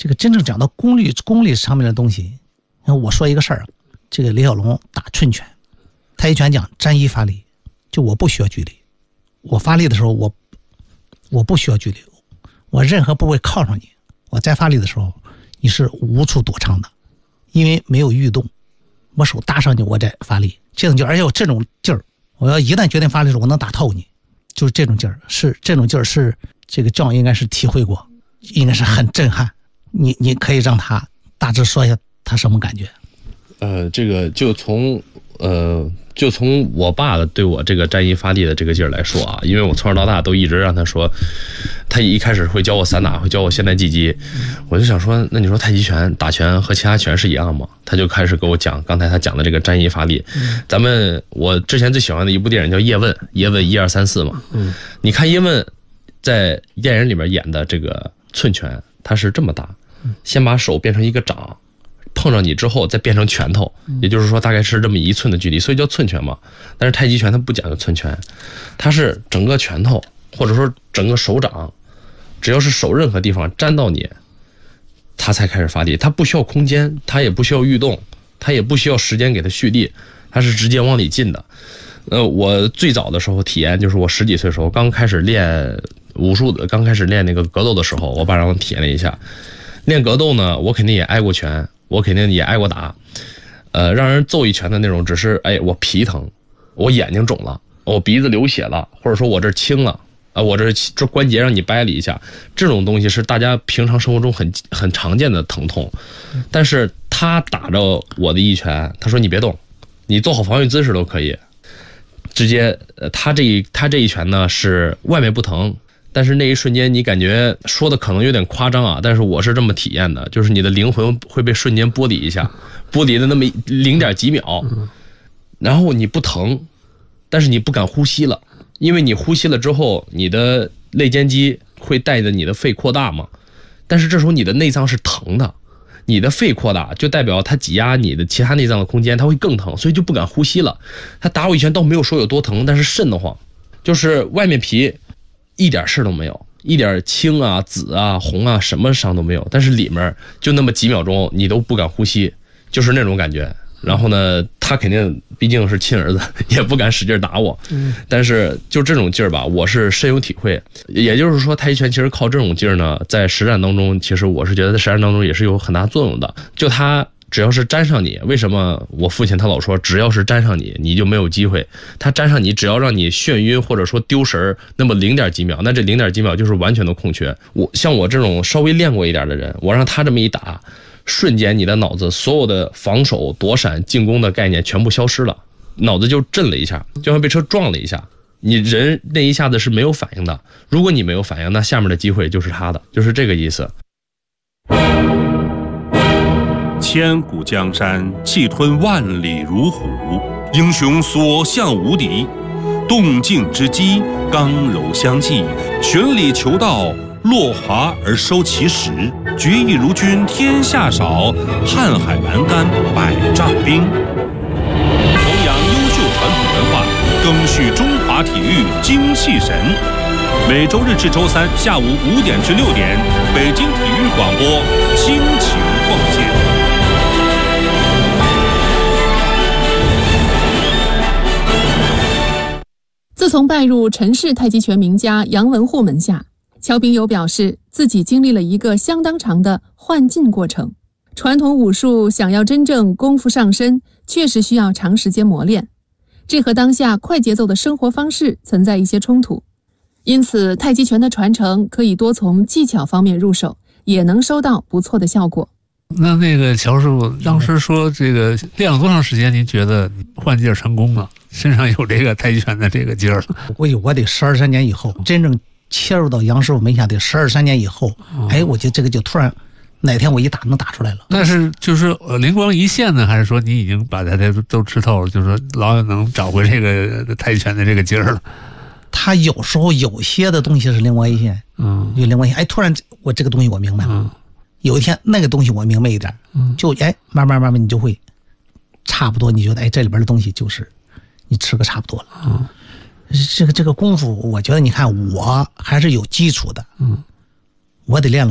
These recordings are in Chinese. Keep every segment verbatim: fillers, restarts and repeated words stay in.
这个真正讲到功力功力上面的东西，我说一个事儿，这个李小龙打寸拳，太极拳讲沾衣发力，就我不需要距离，我发力的时候我我不需要距离，我任何部位靠上你，我再发力的时候你是无处躲藏的，因为没有运动，我手搭上你我再发力，这种劲儿，而且我这种劲儿，我要一旦决定发力的时候我能打透你，就是这种劲儿，是这种劲儿是这个John应该是体会过，应该是很震撼。你你可以让他大致说一下他什么感觉？ 呃，这个就从呃就从我爸的对我这个沾衣发力的这个劲儿来说啊，因为我从小到大都一直让他说，他一开始会教我散打，会教我现代技击，我就想说，那你说太极拳打拳和其他拳是一样吗？他就开始给我讲刚才他讲的这个沾衣发力。嗯、咱们我之前最喜欢的一部电影叫《叶问》，叶问一二三四嘛。嗯，你看叶问在电影里面演的这个寸拳，他是这么打，先把手变成一个掌。碰上你之后再变成拳头，也就是说大概是这么一寸的距离，所以叫寸拳嘛。但是太极拳它不讲究寸拳，它是整个拳头或者说整个手掌，只要是手任何地方沾到你，它才开始发力。它不需要空间，它也不需要运动，它也不需要时间给它蓄力，它是直接往里进的。呃，我最早的时候体验就是我十几岁的时候刚开始练武术的，刚开始练那个格斗的时候，我爸让我体验了一下。练格斗呢，我肯定也挨过拳。我肯定也挨过打，呃，让人揍一拳的那种，只是哎，我皮疼，我眼睛肿了，我鼻子流血了，或者说我这青了，啊、呃，我这这关节让你掰了一下，这种东西是大家平常生活中很很常见的疼痛，但是他打着我的一拳，他说你别动，你做好防御姿势都可以，直接，呃，他这一他这一拳呢是外面不疼。但是那一瞬间你感觉说的可能有点夸张啊，但是我是这么体验的，就是你的灵魂会被瞬间剥离一下，剥离了那么零点几秒，然后你不疼，但是你不敢呼吸了，因为你呼吸了之后你的肋间肌会带着你的肺扩大嘛，但是这时候你的内脏是疼的，你的肺扩大就代表它挤压你的其他内脏的空间，它会更疼，所以就不敢呼吸了。他打我一拳倒没有说有多疼，但是瘆得慌，就是外面皮一点事都没有，一点青啊紫啊红啊什么伤都没有，但是里面就那么几秒钟你都不敢呼吸，就是那种感觉。然后呢他肯定毕竟是亲儿子，也不敢使劲打我，但是就这种劲儿吧我是深有体会。也就是说太极拳其实靠这种劲儿呢，在实战当中其实我是觉得在实战当中也是有很大作用的。就他只要是沾上你，为什么我父亲他老说只要是沾上你你就没有机会，他沾上你只要让你眩晕或者说丢神，那么零点几秒，那这零点几秒就是完全的空缺。我像我这种稍微练过一点的人，我让他这么一打，瞬间你的脑子所有的防守躲闪进攻的概念全部消失了，脑子就震了一下，就像被车撞了一下，你人那一下子是没有反应的，如果你没有反应，那下面的机会就是他的，就是这个意思。 千古江山气吞万里如虎，英雄所向无敌，动静之机，刚柔相济，循理求道，落华而收其实，决意如君天下少，瀚海阑干百丈冰。弘扬优秀传统文化，赓续中华体育精气神。每周日至周三下午五点至六点，北京体育广播倾情奉献。 自从拜入陈氏太极拳名家杨文护门下，乔秉友表示自己经历了一个相当长的换劲过程。传统武术想要真正功夫上身，确实需要长时间磨练，这和当下快节奏的生活方式存在一些冲突。因此太极拳的传承可以多从技巧方面入手，也能收到不错的效果。 那那个乔师傅当时说这个练了多长时间您觉得换劲成功了，身上有这个太极拳的这个劲儿了？ 我估计我得十二三年以后真正切入到杨师傅门下，得十二三年以后、哦、哎，我觉得这个就突然哪天我一打能打出来了。 但是就是呃灵光一现呢，还是说你已经把它都都吃透了，就是说老有能找回这个太极拳的这个劲儿了？ 他有时候有些的东西是灵光一现，嗯，有灵光一现，哎，突然我这个东西我明白了。嗯，有一天那个东西我明白一点，嗯，就哎慢慢慢慢你就会差不多，你觉得哎这里边的东西就是你吃个差不多了。嗯，这个这个功夫，我觉得你看我还是有基础的，嗯，我得练了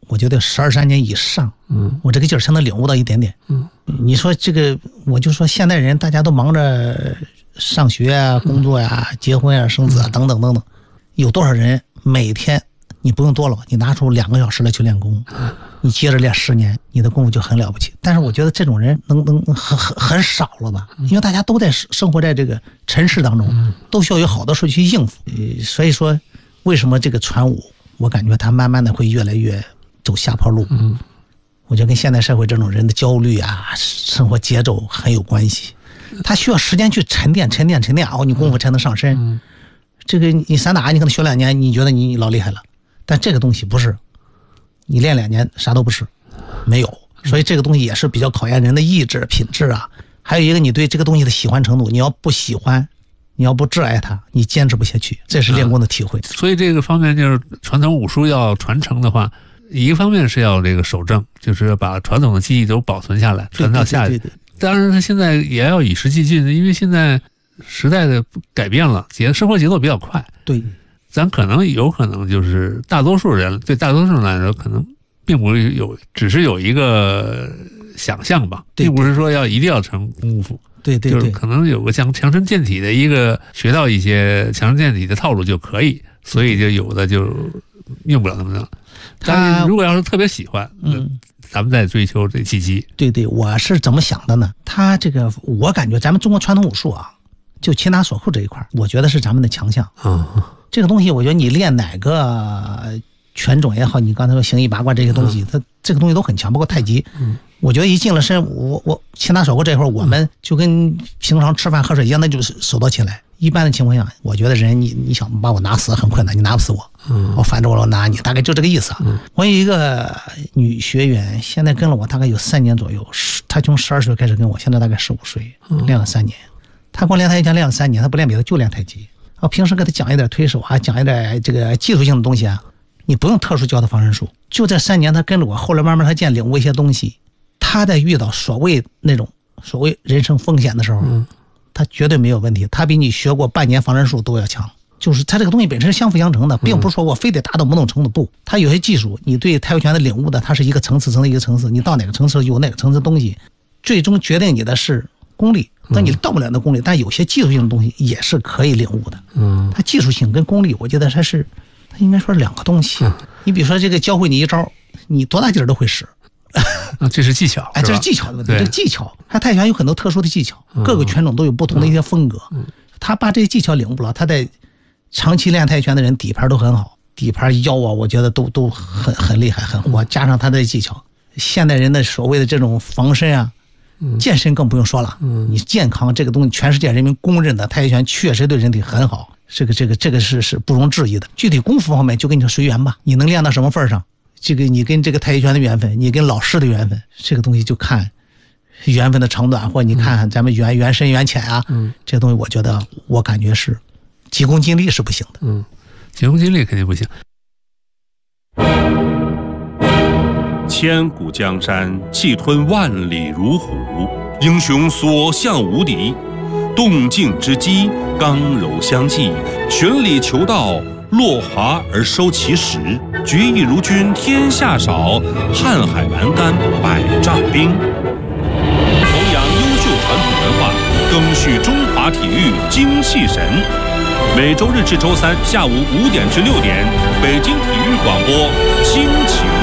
我觉得十二三年以上， 嗯， 我这个劲儿才能领悟到一点点。 嗯， 你说这个，我就说现代人大家都忙着上学啊、工作呀、啊、结婚啊、生子啊等等等等，有多少人每天你不用多了，你拿出两个小时来去练功，你接着练十年，你的功夫就很了不起。但是我觉得这种人能能很很很少了吧？因为大家都在生活在这个尘世当中，都需要有好多事去应付。所以说，为什么这个传武，我感觉它慢慢的会越来越走下坡路。 嗯， 我觉得跟现代社会这种人的焦虑啊、生活节奏很有关系。他需要时间去沉淀、沉淀、沉淀，哦，你功夫才能上身。 嗯， 这个你散打，你可能学两年，你觉得你老厉害了，但这个东西不是，你练两年啥都不是，没有。所以这个东西也是比较考验人的意志品质啊。还有一个，你对这个东西的喜欢程度，你要不喜欢，你要不挚爱它，你坚持不下去。这是练功的体会。 所以这个方面就是传统武术要传承的话，一个方面是要这个守正，就是要把传统的技艺都保存下来，传到下一代。当然，他现在也要与时俱进，因为现在时代的改变了，节生活节奏比较快。 对， 咱可能有可能就是大多数人对大多数人来说，可能并不是有，只是有一个想象吧，并不是说要一定要成功夫。 对对对， 就是可能有个强强身健体的一个学到一些强身健体的套路就可以，所以就有的就用不了那么多。但是如果要是特别喜欢，嗯。咱们在追求这技击。 对对，我是怎么想的呢？他这个，我感觉咱们中国传统武术啊，就擒拿索扣这一块，我觉得是咱们的强项啊、嗯。这个东西，我觉得你练哪个拳种也好，你刚才说形意八卦这些东西，它、嗯、这个东西都很强，包括太极。嗯，我觉得一进了身，我我擒拿索扣这块，我们就跟平常吃饭喝水一样，那就是手到擒来。一般的情况下，我觉得人你你想把我拿死很困难，你拿不死我，嗯，我反正我要拿你，大概就这个意思啊。嗯、我有一个女学员，现在跟了我大概有三年左右，她从十二岁开始跟我，现在大概十五岁，练了三年。她光练太极拳练了三年，她不练别的，就练太极。我平时给她讲一点推手啊，讲一点这个技术性的东西啊，你不用特殊教她防身术。就这三年，她跟着我，后来慢慢她见领悟一些东西，她在遇到所谓那种所谓人生风险的时候。嗯，他绝对没有问题，他比你学过半年防身术都要强。就是他这个东西本身是相辅相成的，并不是说我非得达到某种程度，不，他有些技术，你对太极拳的领悟的，它是一个层次层的一个层次，你到哪个层次有哪个层次的东西，最终决定你的是功力。那你到不了那功力，但有些技术性的东西也是可以领悟的。嗯，它技术性跟功力，我觉得它是，它应该说是两个东西。你比如说这个教会你一招，你多大劲儿都会使。 啊，这是技巧， 哎，这是技巧的问题。这个技巧，他太极拳有很多特殊的技巧，各个拳种都有不同的一些风格。嗯、他把这些技巧领悟不了，他在长期练太极拳的人底盘都很好，底盘腰啊，我觉得都都很很厉害，很活。加上他的技巧，现代人的所谓的这种防身啊、健身更不用说了。嗯、你健康这个东西，全世界人民公认的，太极拳确实对人体很好，这个这个这个是是不容置疑的。具体功夫方面，就跟你说随缘吧，你能练到什么份上？这个你跟这个太极拳的缘分，你跟老师的缘分，这个东西就看缘分的长短，或者你看咱们缘缘深缘浅啊，嗯，这个东西我觉得我感觉是急功近利是不行的， 嗯，急功近利肯定不行。 千古江山，气吞万里如虎，英雄所向无敌，动静之机，刚柔相济，循理求道，落华而收其实，决意如君天下少，瀚海阑干百丈冰。弘扬优秀传统文化，赓续中华体育精气神。每周日至周三下午五点至六点，北京体育广播倾情